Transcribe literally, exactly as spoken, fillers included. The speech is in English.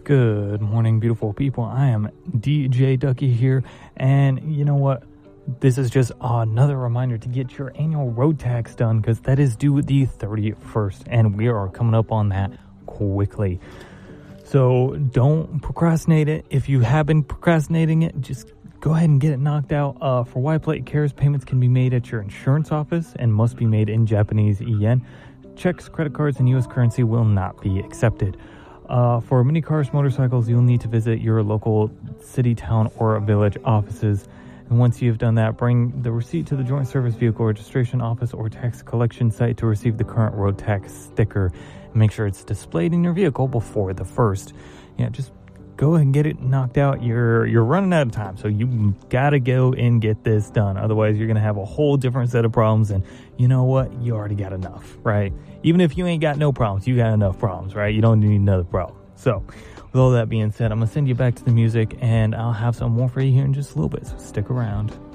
Good morning, beautiful people. I am D J Ducky here, and you know what? This is just another reminder to get your annual road tax done, because that is due the thirty-first, and we are coming up on that quickly. So don't procrastinate it. If you have been procrastinating it, just go ahead and get it knocked out. Uh, for Y Plate Cares, payments can be made at your insurance office and must be made in Japanese yen. Checks, credit cards, and U S currency will not be accepted. Uh, for mini cars, motorcycles, you'll need to visit your local city, town, or village offices. And once you've done that, bring the receipt to the Joint Service Vehicle Registration Office or tax collection site to receive the current road tax sticker. And make sure it's displayed in your vehicle before the first. Yeah, just go ahead and get it knocked out. You're you're running out of time, so you gotta go and get this done. Otherwise, you're gonna have a whole different set of problems. And you know what? You already got enough, right? Even if you ain't got no problems, you got enough problems, right? You don't need another problem. So, with all that being said, I'm gonna send you back to the music, and I'll have some more for you here in just a little bit. So stick around.